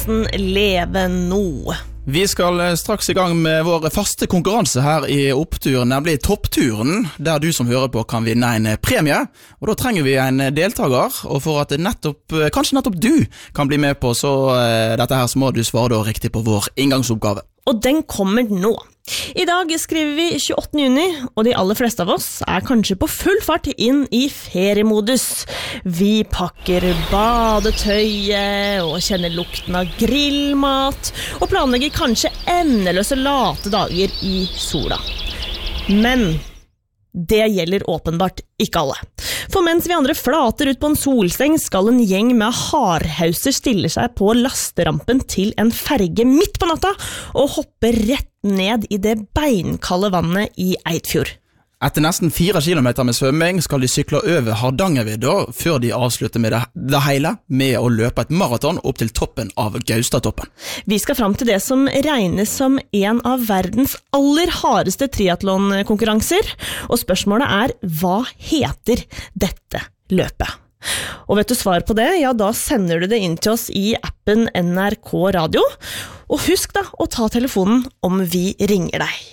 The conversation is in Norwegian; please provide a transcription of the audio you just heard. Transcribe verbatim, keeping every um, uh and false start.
Leve nå. Vi skal straks i gang med vår faste konkurranse her i Opptur, nemlig Toppturen, der du som hører på kan vinne en premie, og da trenger vi en deltager, og for at nettopp, kanskje nettopp du kan bli med på så uh, dette her, så må du svare da riktig på vår inngangsoppgave. Og den kommer nå. I dag skriver vi tjueåttende juni, og de aller fleste av oss er kanskje på full fart inn i feriemodus. Vi pakker badetøyet og kjenner lukten av grillmat, og planlegger kanskje endeløse late dager i sola. Men det gjelder åpenbart ikke alle. For mens vi andre flater ut på en solseng, skal en gjeng med hardhauser stille seg på lasterampen til en ferge midt på natta og hoppe rett ned i det beinkalde vannet i Eidfjord. Etter nesten fire kilometer med svømming skal de sykle over Hardangervidda før de avslutter med det, det hele med å løpe et maraton opp til toppen av Gaustatoppen. Vi skal fram til det som regnes som en av verdens aller hardeste triathlonkonkurranser, og spørsmålet er, hva heter dette løpet? Og vet du svar på det? Ja, da sender du det inn til oss i appen N R K Radio, og husk da å ta telefonen om vi ringer deg.